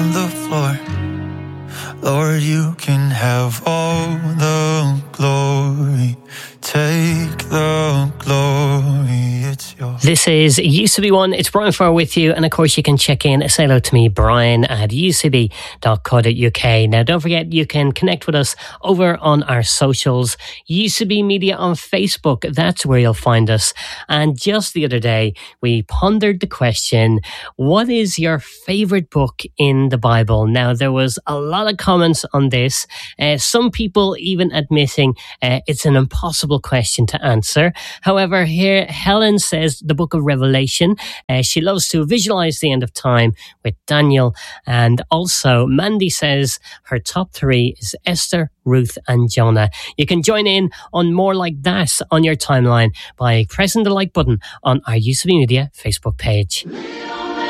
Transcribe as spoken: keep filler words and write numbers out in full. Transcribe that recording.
the floor. Lord, you can have all the glory. Take the glory, it's yours. This is Used to Be One. It's Brian Farr with you. And of course, you can check in. Say hello to me, Brian at u c b dot co dot u k. Now, don't forget, you can connect with us over on our socials. Used to Be Media on Facebook. That's where you'll find us. And just the other day, we pondered the question, what is your favorite book in the Bible? Now, there was a lot of comments on this. Uh, some people even admitting uh, it's an impossible question to answer. However, here Helen says the book of Revelation. Uh, she loves to visualize the end of time with Daniel. And also Mandy says her top three is Esther, Ruth and Jonah. You can join in on more like that on your timeline by pressing the like button on our Used to Be Media Facebook page.